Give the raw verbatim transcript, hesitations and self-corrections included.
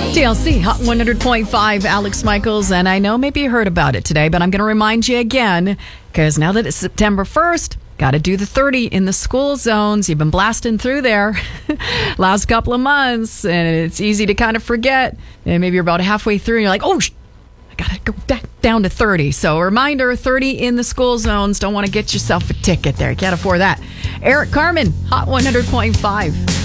T L C Hot one hundred point five, Alex Michaels, and I know maybe you heard about it today, but I'm going to remind you again, because now that it's September first, got to do the thirty in the school zones. You've been blasting through there last couple of months, and it's easy to kind of forget. And maybe you're about halfway through, and you're like, oh, sh- I got to go back down to thirty. So a reminder, thirty in the school zones. Don't want to get yourself a ticket there. You can't afford that. Eric Carmen, Hot one hundred point five.